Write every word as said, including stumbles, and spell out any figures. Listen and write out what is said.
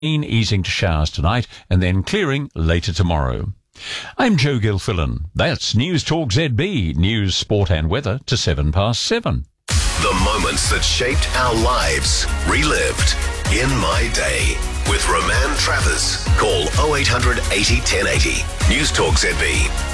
easing to showers tonight and then clearing later tomorrow. I'm Joe Gilfillan. That's News Talk Z B, news, sport and weather to seven past seven. The moments that shaped our lives, relived in My Day. With Roman Travers. Call oh eight hundred eighty ten eighty. News Talk Z B.